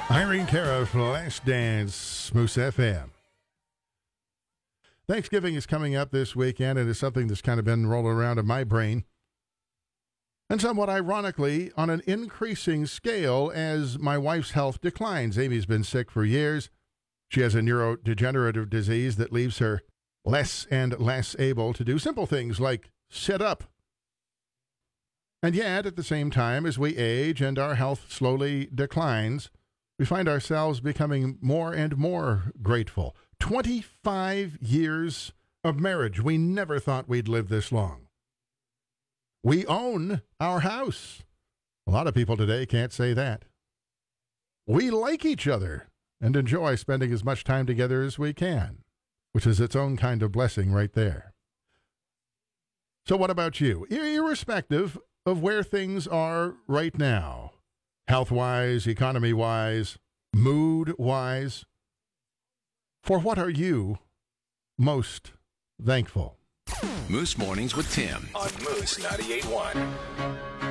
Irene Cara for Last Dance, Moose FM. Thanksgiving is coming up this weekend, and it's something that's kind of been rolling around in my brain. And somewhat ironically, on an increasing scale as my wife's health declines. Amy's been sick for years. She has a neurodegenerative disease that leaves her less and less able to do simple things like sit up. And yet, at the same time, as we age and our health slowly declines, we find ourselves becoming more and more grateful. 25 years of marriage. We never thought we'd live this long. We own our house. A lot of people today can't say that. We like each other and enjoy spending as much time together as we can, which is its own kind of blessing right there. So what about you? Irrespective of where things are right now, health-wise, economy-wise, mood-wise, for what are you most thankful? Moose Mornings with Tim on Moose 98.1.